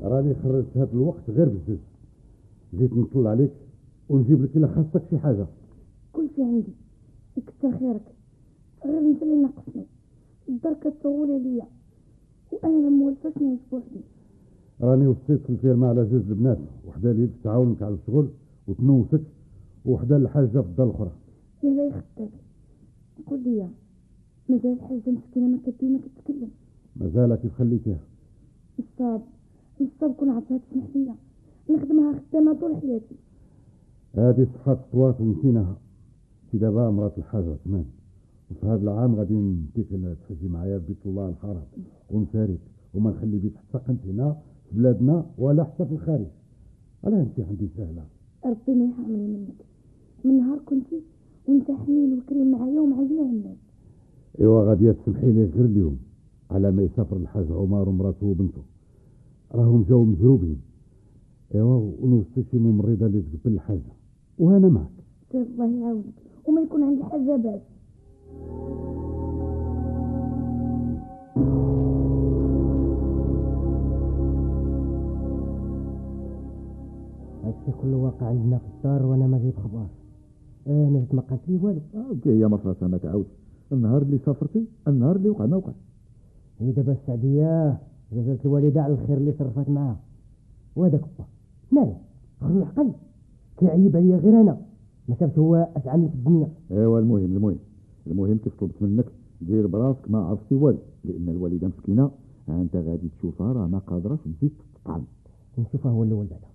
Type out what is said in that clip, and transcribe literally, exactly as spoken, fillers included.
راني خرجت هذا الوقت غير بزز، جيت نطل عليك ونجيب لك الا خاصك شي حاجه. كل شيء عندي، يكثر خيرك، غير انت اللي ناقصني. الدار كتطول عليا وانا ما موالفاش نعيش بوحدي. راني وصيت في الفيرما على جوج البنات، وحده اللي تعاونك على الشغل وتنوسك، وحده الحاجه في الدار الاخرى. يا لا يخدك، قول لي مازال الحاجه مسكينه ما كتبي ما كتكلم؟ مازال كيف خليتيها؟ نصاب نصاب كون عطاتها تسمح ليا نخدمها خدامه طول حياتي. هذه صحة طوات ونسيناها. في دابا مرات الحاج عثمان، وفي هذا العام غادي نديك تحجي معايا بيت الله الحرام ونساريك، وما نخلي بيت حتى قنت هنا في بلادنا ولا حتى في الخارج. علاه انت عندي سهله؟ ربي ما يحرمني منك، من نهار كنتي وانت حنين وكريم معايا ومع جميع الناس. ايوا غادي تسمحي لي غير اليوم على ما يسافر الحاج عمر ومراته وبنته، راهم جاو مزروبين. ايوا ونوصي شي ممرضه اللي تقبل الحاجه، وانا معك. الله يعاونك وما يكون عندي حاجه باس. هادشي كله واقع عندنا في الدار وانا ما جايب خبر. اه انا ما قالت لي والو. اوكي يا مفرسه ما تعاود، النهار اللي سافرتي النهار اللي وقع ما وقع. هي دابا السعديه جازت الوالده على الخير اللي صرفت معاه، وهذاك با مالو خرج العقل كيعيب عليا غير انا، ما شافش هو اش عمل في الدنيا. ايوا المهم المهم المهم كيف طلبت منك دير براسك ما عرفتي والو، لان الوالده مسكينه انت غادي تشوفها راه ما قادراش تزيد تطعم. نشوفها هو الاول بعدا.